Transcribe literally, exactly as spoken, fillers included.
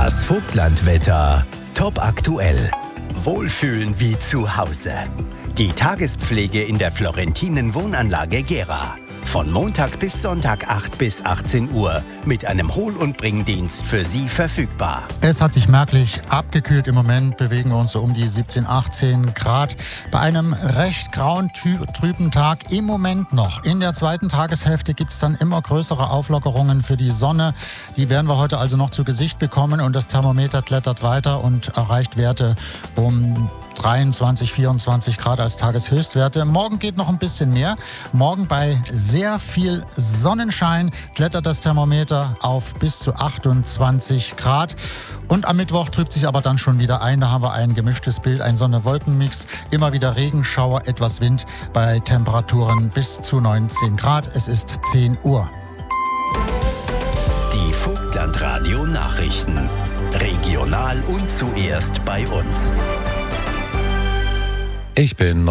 Das Vogtlandwetter top aktuell. Wohlfühlen wie zu Hause. Die Tagespflege in der Florentinen Wohnanlage Gera. Von Montag bis Sonntag acht bis achtzehn Uhr mit einem Hol- und Bringdienst für Sie verfügbar. Es hat sich merklich abgekühlt. Im Moment bewegen wir uns so um die siebzehn, achtzehn Grad. Bei einem recht grauen, trüben Tag im Moment noch. In der zweiten Tageshälfte gibt es dann immer größere Auflockerungen für die Sonne. Die werden wir heute also noch zu Gesicht bekommen und das Thermometer klettert weiter und erreicht Werte um dreiundzwanzig, vierundzwanzig Grad als Tageshöchstwerte. Morgen geht noch ein bisschen mehr. Morgen bei sehr viel Sonnenschein klettert das Thermometer auf bis zu achtundzwanzig Grad. Und am Mittwoch trübt sich aber dann schon wieder ein. Da haben wir ein gemischtes Bild, ein Sonne-Wolken-Mix. Immer wieder Regenschauer, etwas Wind bei Temperaturen bis zu neunzehn Grad. Es ist zehn Uhr. Die Vogtlandradio Nachrichten. Regional und zuerst bei uns. Ich bin